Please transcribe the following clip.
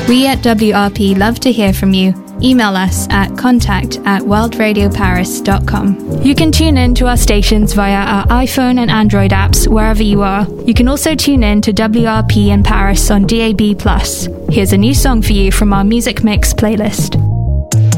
We at WRP love to hear from you. Email us at contact@worldradioparis.com. You can tune in to our stations via our iPhone and Android apps wherever you are. You can also tune in to WRP in Paris on DAB+. Here's a new song for you from our Music Mix playlist.